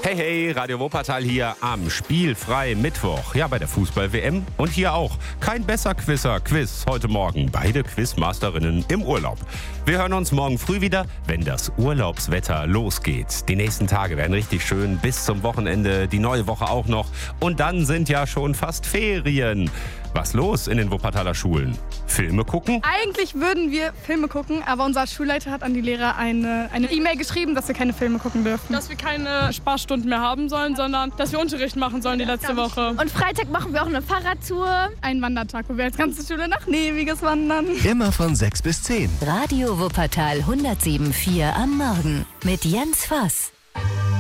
Hey, hey, Radio Wuppertal hier am Spielfrei Mittwoch. Ja, bei der Fußball-WM und hier auch. Kein Besser-Quizzer-Quiz heute Morgen. Beide Quizmasterinnen im Urlaub. Wir hören uns morgen früh wieder, wenn das Urlaubswetter losgeht. Die nächsten Tage werden richtig schön bis zum Wochenende, die neue Woche auch noch. Und dann sind ja schon fast Ferien. Was los in den Wuppertaler Schulen? Filme gucken? Eigentlich würden wir Filme gucken, aber unser Schulleiter hat an die Lehrer eine E-Mail geschrieben, dass wir keine Filme gucken dürfen. Dass wir keine Sparstunden mehr haben sollen, sondern dass wir Unterricht machen sollen die letzte Woche. Und Freitag machen wir auch eine Fahrradtour. Ein Wandertag, wo wir als ganze Schule nach Neviges wandern. Immer von 6 bis 10. Radio Wuppertal 107.4 am Morgen mit Jens Voss.